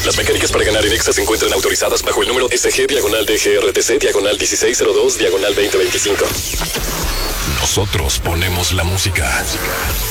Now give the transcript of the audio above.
Las mecánicas para ganar en Exa se encuentran autorizadas bajo el número SG/DGRTC/1602/2025. Nosotros ponemos la música.